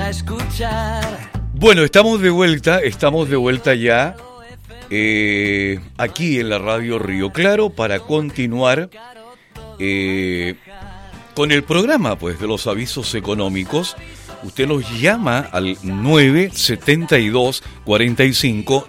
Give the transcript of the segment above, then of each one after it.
a escuchar. Bueno, estamos de vuelta ya aquí en la radio Río Claro para continuar con el programa pues de los avisos económicos. Usted nos llama al 972 45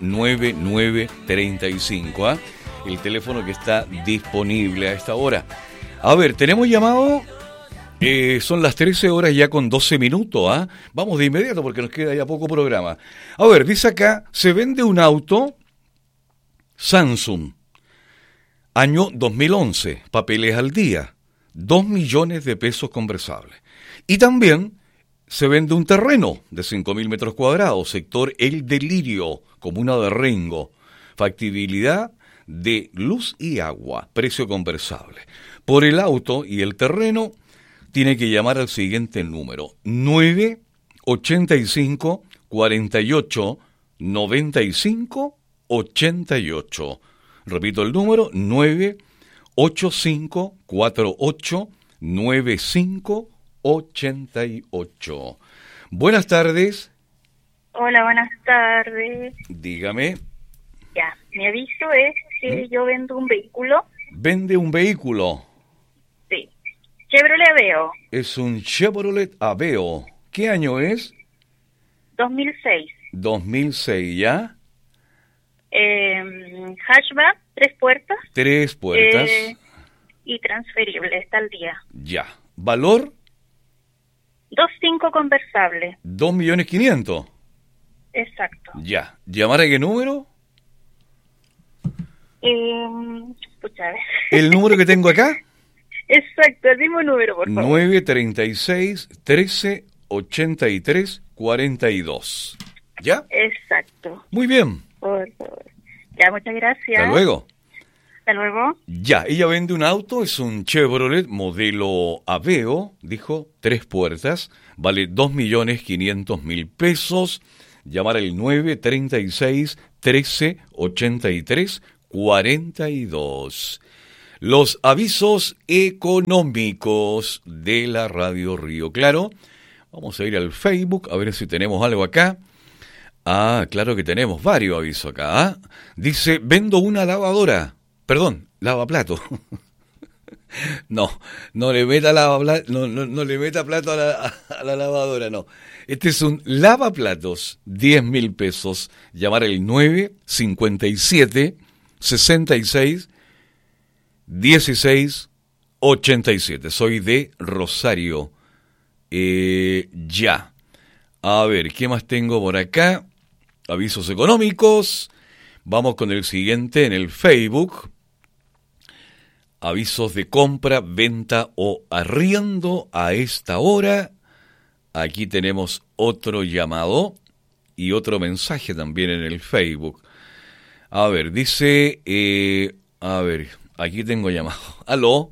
9935, ¿eh? El teléfono que está disponible a esta hora. A ver, tenemos llamado, son las 13 horas ya con 12 minutos, ¿ah? Vamos de inmediato porque nos queda ya poco programa. A ver, dice acá, se vende un auto Samsung, año 2011, papeles al día, 2 millones de pesos conversables. Y también se vende un terreno de 5.000 metros cuadrados, sector El Delirio, comuna de Rengo, factibilidad de luz y agua, precio conversable. Por el auto y el terreno tiene que llamar al siguiente número, 985 48 95 88. Repito el número, 985 48 95 88. Buenas tardes. Hola, buenas tardes. Dígame. Ya, mi aviso es que yo vendo un vehículo. ¿Vende un vehículo? Sí. Chevrolet Aveo. Es un Chevrolet Aveo. ¿Qué año es? 2006. 2006, ¿ya? Hatchback, 3 puertas. 3 puertas. Y transferible, está al día. Ya. ¿Valor? 2.5 conversable. 2.500.000. Exacto. Ya. ¿Llamar a qué número? Pucha, a ver. ¿El número que tengo acá? Exacto, el mismo número, por favor. 936 13 83 42. ¿Ya? Exacto. Muy bien. Por favor. Ya, muchas gracias. Hasta luego. Hasta luego. Ya, ella vende un auto, es un Chevrolet modelo Aveo, dijo, 3 puertas, vale 2.500.000 pesos. Llamar al 936 13 83 42. Los avisos económicos de la radio Río Claro. Vamos a ir al Facebook a ver si tenemos algo acá. Ah, claro que tenemos varios avisos acá. ¿Ah? Dice, vendo una lavadora. Perdón, lavaplato. No le meta no le meta plato a la lavadora, no. Este es un lavaplatos, 10.000 pesos. Llamar el 957 66 16 87. Soy de Rosario. Ya. A ver, ¿qué más tengo por acá? Avisos económicos. Vamos con el siguiente en el Facebook. Avisos de compra, venta o arriendo a esta hora. Aquí tenemos otro llamado y otro mensaje también en el Facebook. A ver, dice... a ver, aquí tengo llamado. ¿Aló?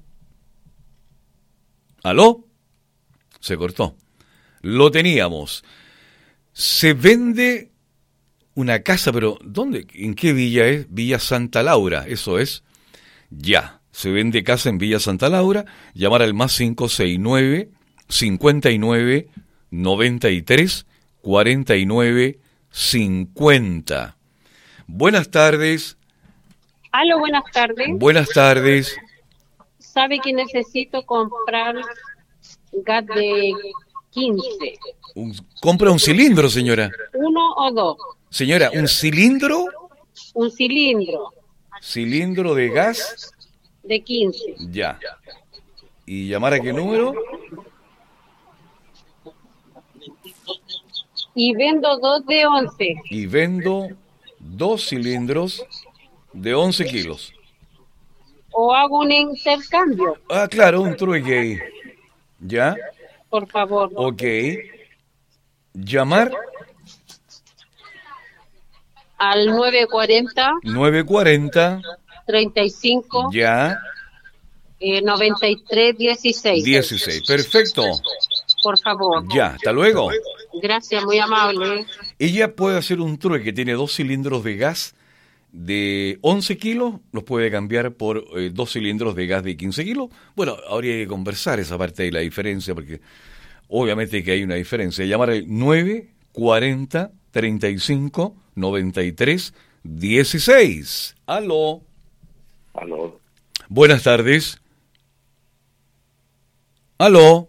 ¿Aló? Se cortó. Lo teníamos. Se vende una casa, pero ¿dónde? ¿En qué villa es? Villa Santa Laura, eso es. Ya. Se vende casa en Villa Santa Laura. Llamar al más 569 59 93 49 50. Buenas tardes. Aló, buenas tardes. Buenas tardes. ¿Sabe que necesito comprar gas de 15? Compra un cilindro, señora. ¿1 o 2? Señora, ¿un cilindro? Un cilindro. ¿Cilindro de gas? De 15. Ya. ¿Y llamar a qué número? Y vendo 2 de 11. Y vendo 2 cilindros de 11 kilos. ¿O hago un intercambio? Ah, claro, un trueque ahí. ¿Ya? Por favor. Ok. ¿Llamar? Al 940. 940. 35. Ya. 93 16. 16. Perfecto. Por favor. Ya, hasta luego. Gracias, muy amable. Ella puede hacer un trueque, tiene 2 cilindros de gas de 11 kilos, los puede cambiar por 2 cilindros de gas de 15 kilos. Bueno, habría que conversar esa parte de la diferencia, porque Obviamente que hay una diferencia. Llamar al 940 35 93 16. Aló. Aló. Buenas tardes. Aló.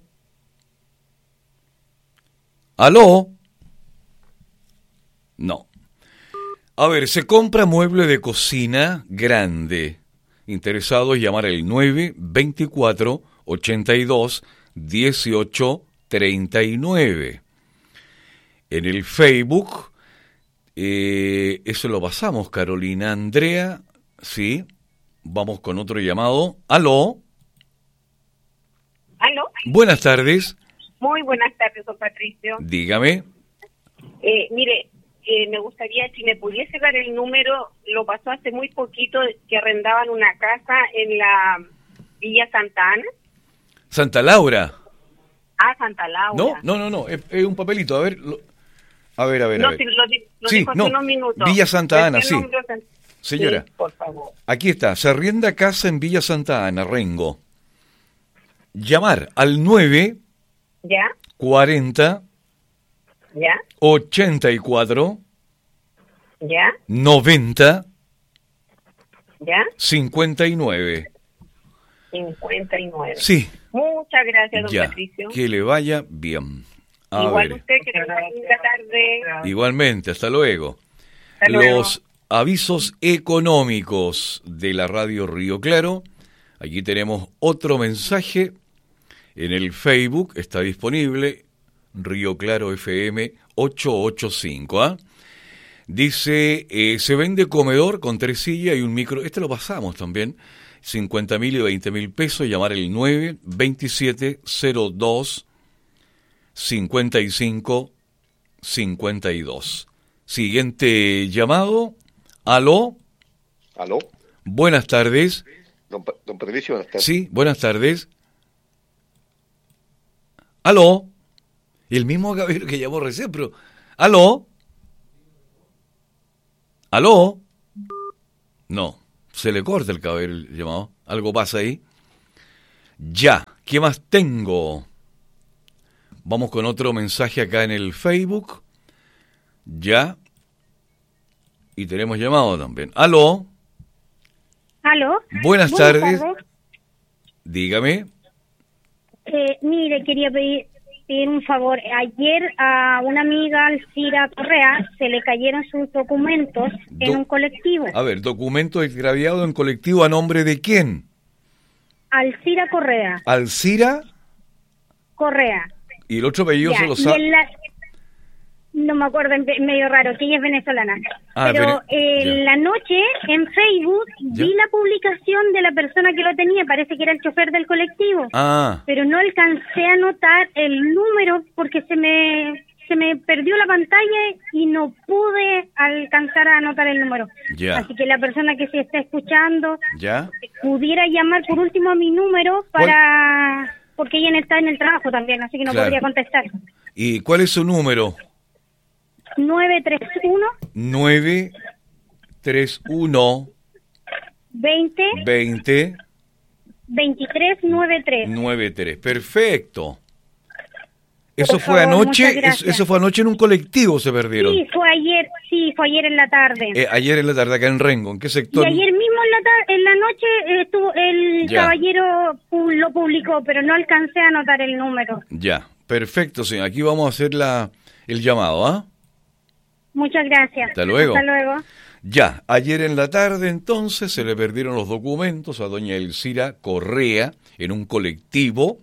Aló. No. A ver, se compra mueble de cocina grande. Interesados, llamar al 924 82 18 39. En el Facebook, eso lo pasamos, Carolina. Andrea, sí. Vamos con otro llamado. Aló. ¿Aló? Buenas tardes. Muy buenas tardes, don Patricio. Dígame. Mire, me gustaría, si me pudiese dar el número, lo pasó hace muy poquito, que arrendaban una casa en la Villa Santa Ana. Santa Laura. Ah, Santa Laura. No, es un papelito, a ver. A ver. No, si lo Sí, dijo hace no, unos minutos. Villa Santa Ana, sí. Señora, sí, por favor. aquí está, se arrienda casa en Villa Santa Ana, Rengo. Llamar al 9 ¿Ya? 40 ¿Ya? 84 ¿Ya? 90 ¿Ya? 59. 59. Sí. Muchas gracias, don Ya, Patricio. que le vaya bien. A Igual ver. usted, que tenga una linda tarde. Igualmente, hasta luego. Hasta luego. Los avisos económicos de la radio Río Claro. Aquí tenemos otro mensaje. En el Facebook está disponible Río Claro FM 885. ¿Ah? Dice, se vende comedor con 3 sillas y un micro. Este lo pasamos también. 50.000 y 20.000 pesos. Llamar el 92702 55 52. Siguiente llamado. Aló. Aló. Buenas tardes. Don Patricio, buenas tardes. Sí, buenas tardes. Aló. El mismo caballero que llamó recién, pero... Aló. Aló. No, se le corta el caballero el llamado. Algo pasa ahí. Ya, ¿qué más tengo? Vamos con otro mensaje acá en el Facebook. Ya. Y tenemos llamado también. Aló. ¿Aló? Buenas tardes. Dígame. Mire, quería pedir un favor. Ayer a una amiga, Alcira Correa, se le cayeron sus documentos en un colectivo. A ver, documento extraviado en colectivo ¿a nombre de quién? Alcira Correa. ¿Alcira? Correa. Y el otro apellido Ya, se lo y sabe. no me acuerdo, medio raro, que ella es venezolana. Pero en la noche, en Facebook, vi la publicación de la persona que lo tenía, parece que era el chofer del colectivo. Ah, Pero no alcancé a anotar el número porque se me perdió la pantalla y no pude alcanzar a anotar el número. Ya. Así que la persona que se está escuchando ¿ya? pudiera llamar por último a mi número para... Porque ella está en el trabajo también, así que no Claro. podría contestar. ¿Y cuál es su número? 931 931 20 20 2393. 93. Perfecto. Eso Por fue favor, anoche, muchas gracias. eso fue anoche en un colectivo se perdieron. Sí, fue ayer en la tarde. Ayer en la tarde acá en Rengo, ¿en qué Y sector? ayer mismo en la noche estuvo el Ya. caballero lo publicó, pero no alcancé a anotar el número. Ya, perfecto, señor. Aquí vamos a hacer el llamado, ¿ah? Muchas gracias. Hasta luego. Hasta luego. Ya, ayer en la tarde entonces se le perdieron los documentos a doña Elcira Correa en un colectivo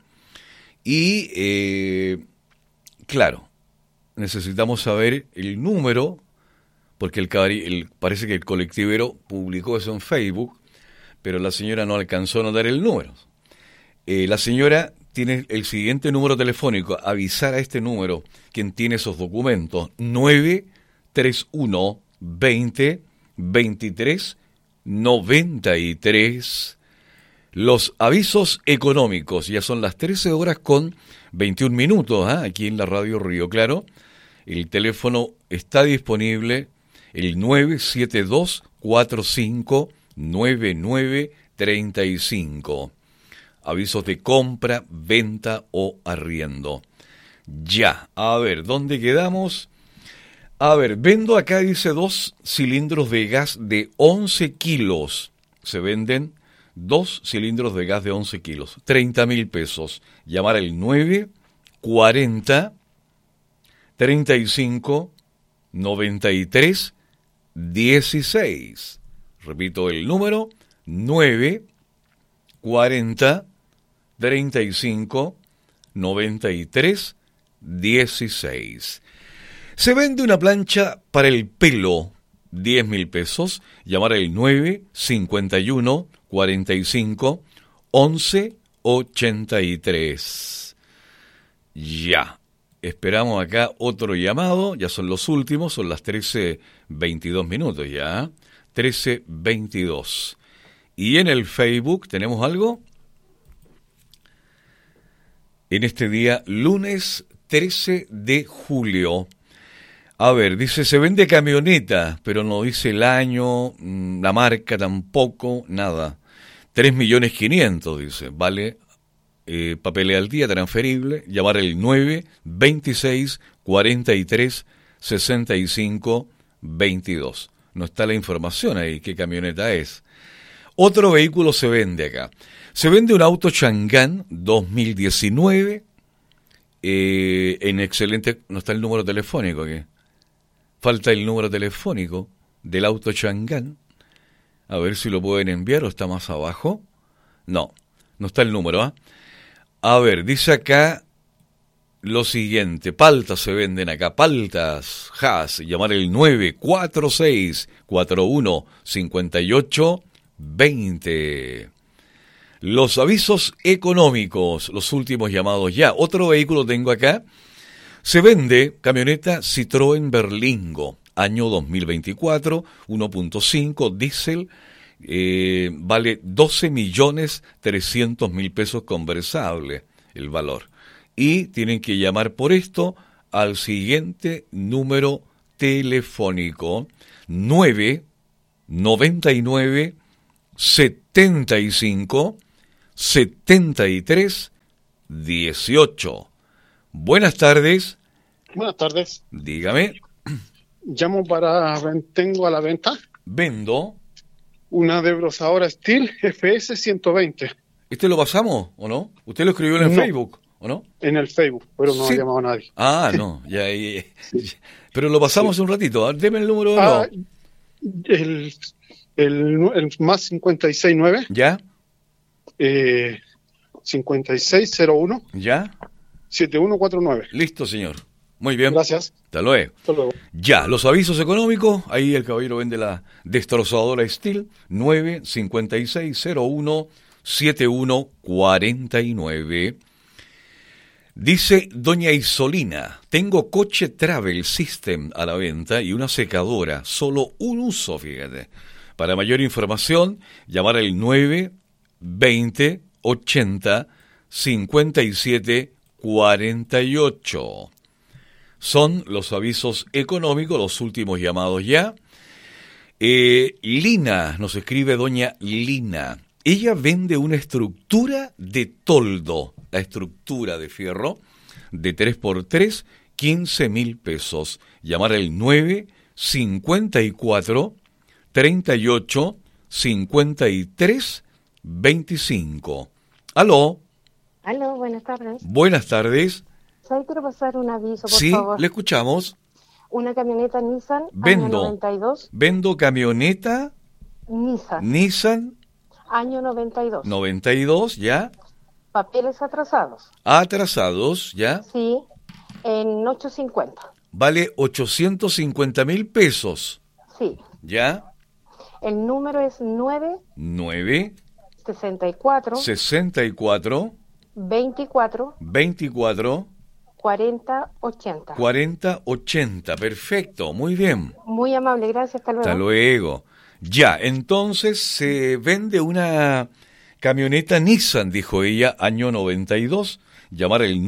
y, claro, necesitamos saber el número, porque parece que el colectivero publicó eso en Facebook, pero la señora no alcanzó a anotar el número. La señora tiene el siguiente número telefónico, avisar a este número quien tiene esos documentos, 931 20 23 93. Los avisos económicos, ya son las 13 horas con 21 minutos, aquí en la radio Río Claro. El teléfono está disponible, el 972-45-9935. Avisos de compra, venta o arriendo. Ya, a ver, ¿dónde quedamos? A ver, vendo acá, dice, 2 cilindros de gas de 11 kilos. Se venden 2 cilindros de gas de 11 kilos. 30.000 pesos. Llamar al 9 40 35 93 16. Repito el número, 9 40 35 93 16. Se vende una plancha para el pelo, 10.000 pesos. Llamar al 9 51 45 11 83. Ya. Esperamos acá otro llamado, ya son los últimos, son las 13:22 minutos ya, 13:22. Y en el Facebook, ¿tenemos algo? En este día, lunes 13 de julio. A ver, dice, se vende camioneta, pero no dice el año, la marca tampoco, nada. 3.500.000, dice, vale. Papelea al día, transferible, llamar el 9 26 43 65 22. No está la información ahí, qué camioneta es. Otro vehículo se vende acá. Se vende un auto Chang'an 2019, en excelente... No está el número telefónico aquí. Falta el número telefónico del auto Chang'an. A ver si lo pueden enviar o está más abajo. No está el número, ¿ah? A ver, dice acá lo siguiente, paltas se venden acá, paltas, Haas, llamar el 946 41 58 20. Los avisos económicos, los últimos llamados ya. Otro vehículo tengo acá, se vende camioneta Citroën Berlingo, año 2024, 1.5, diésel. Vale 12.300.000 pesos conversable el valor. Y tienen que llamar por esto al siguiente número telefónico: 9 99 75 73 18. Buenas tardes. Buenas tardes. Dígame. Llamo para... Tengo a la venta. Vendo una desbrozadora Stihl FS 120. ¿Este lo pasamos o no? ¿Usted lo escribió en el Facebook o no? En el Facebook, pero no sí. ha llamado a nadie. Ah, no, ya. Pero lo pasamos un ratito. Deme el número de nuevo. El más 569. ¿Ya? 5601. ¿Ya? 7149. Listo, señor. Muy bien. Gracias. Hasta luego. Hasta luego. Ya, los avisos económicos. Ahí el caballero vende la destrozadora Stihl 95601 7149. Dice doña Isolina, tengo coche Travel System a la venta y una secadora, solo un uso, fíjate. Para mayor información, llamar al 920 80 57 48. Son los avisos económicos, los últimos llamados ya. Lina, nos escribe doña Lina. Ella vende una estructura de toldo, la estructura de fierro, de 3x3, 15.000 pesos. Llamar al 9 54 38 53 25. ¿Aló? Aló, buenas tardes. Buenas tardes. Solo quiero pasar un aviso, por Sí, favor. le escuchamos. Una camioneta Nissan, Vendo. año 92. Vendo camioneta Nissan. Año 92. 92, ¿ya? Papeles atrasados. Atrasados, ¿ya? Sí, en 850. Vale 850.000 pesos. Sí. ¿Ya? El número es 9 64 24 40 80. 40 80, perfecto, muy bien. Muy amable, gracias, hasta luego. Hasta luego. Ya, entonces se vende una camioneta Nissan, dijo ella, año 92. Llamar el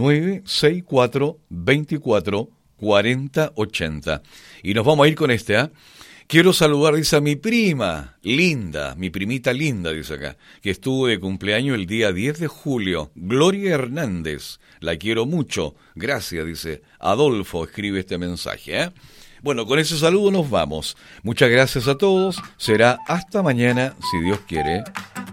964 24 40 80. Y nos vamos a ir con este, ¿ah? Quiero saludar, dice, a mi prima, Linda, mi primita Linda, dice acá, que estuvo de cumpleaños el día 10 de julio, Gloria Hernández, la quiero mucho, gracias, dice, Adolfo escribe este mensaje, ¿eh? Bueno, con ese saludo nos vamos. Muchas gracias a todos, será hasta mañana, si Dios quiere.